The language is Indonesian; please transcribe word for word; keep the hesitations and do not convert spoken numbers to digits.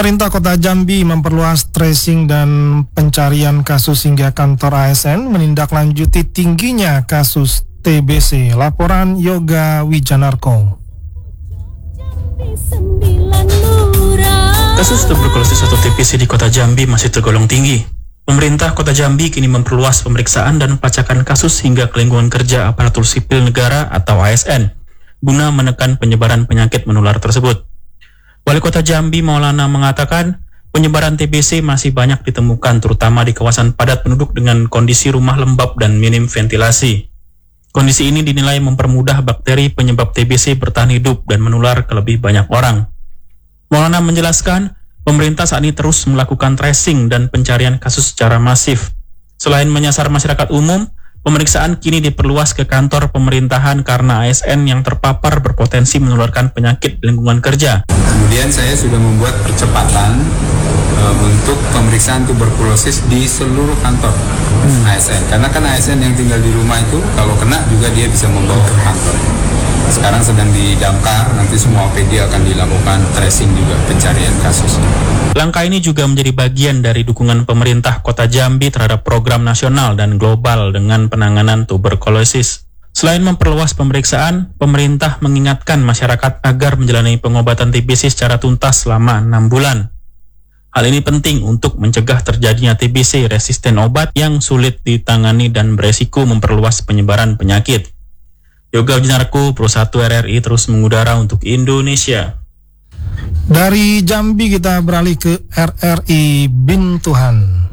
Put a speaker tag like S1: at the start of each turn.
S1: Pemerintah Kota Jambi memperluas tracing dan pencarian kasus hingga kantor A S N menindaklanjuti tingginya kasus T B C. Laporan Yoga Wijanarko.
S2: Kasus tuberkulosis atau T B C di Kota Jambi masih tergolong tinggi. Pemerintah Kota Jambi kini memperluas pemeriksaan dan pelacakan kasus hingga ke lingkungan kerja aparatur sipil negara atau A S N guna menekan penyebaran penyakit menular tersebut. Wali Kota Jambi Maulana mengatakan penyebaran T B C masih banyak ditemukan terutama di kawasan padat penduduk dengan kondisi rumah lembab dan minim ventilasi. Kondisi ini dinilai mempermudah bakteri penyebab T B C bertahan hidup dan menular ke lebih banyak orang. Maulana menjelaskan pemerintah saat ini terus melakukan tracing dan pencarian kasus secara masif. Selain menyasar masyarakat umum, pemeriksaan kini diperluas ke kantor pemerintahan karena A S N yang terpapar berpotensi menularkan penyakit di lingkungan kerja.
S3: Kemudian saya sudah membuat percepatan e, untuk pemeriksaan tuberkulosis di seluruh kantor hmm. A S N. Karena kan A S N yang tinggal di rumah itu kalau kena juga dia bisa membawa ke kantor. Sekarang sedang didamkar, nanti semua O P D akan dilakukan tracing juga pencarian kasus.
S2: Langkah ini juga menjadi bagian dari dukungan pemerintah Kota Jambi terhadap program nasional dan global dengan penanganan tuberkulosis. Selain memperluas pemeriksaan, pemerintah mengingatkan masyarakat agar menjalani pengobatan T B C secara tuntas selama enam bulan. Hal ini penting untuk mencegah terjadinya T B C resisten obat yang sulit ditangani dan beresiko memperluas penyebaran penyakit. Yoga Wijanarko, Pro satu R R I terus mengudara untuk Indonesia.
S1: Dari Jambi kita beralih ke R R I Bintuhan.